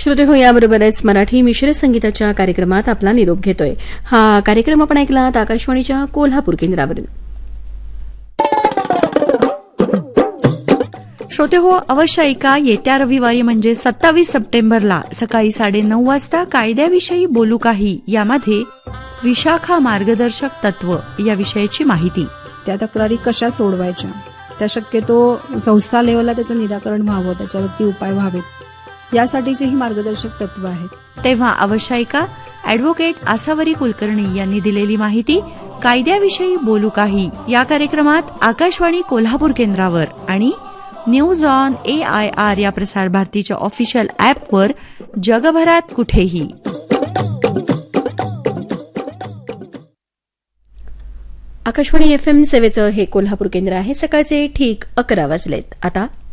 श्रोते हो, याबरोबरच मराठी मिश्र संगीताच्या कार्यक्रमात आपला निरोप घेतोय. हा कार्यक्रम आपण ऐकलात आकाशवाणीच्या कोल्हापूर केंद्रावरून. श्रोते हो, अवश्य ऐका. येत्या रविवारी म्हणजे 27 सप्टेंबरला सकाळी 9:30 वाजता कायद्याविषयी बोलू काही यामध्ये विशाखा मार्गदर्शक तत्व या विषयाची माहिती. त्या तक्रारी कशा सोडवायच्या, त्या शक्यतो संस्था लेवलला त्याचं निराकरण व्हावं, त्याच्यावरती उपाय व्हावेत, यासाठीची ही मार्गदर्शक तत्व आहेत. तेव्हा अवश्य ऐका. ॲडव्होकेट आसावरी कुलकर्णी यांनी दिलेली माहिती कायद्याविषयी बोलू काही या कार्यक्रमात आकाशवाणी कोल्हापूर केंद्रावर आणि न्यूज ऑन AIR या प्रसार भारतीच्या ऑफिशियल ॲपवर जगभरात कुठेही. आकाशवाणी FM सेवेचं हे कोल्हापूर केंद्र आहे. सकाळचे ठीक 11 वाजलेत. आता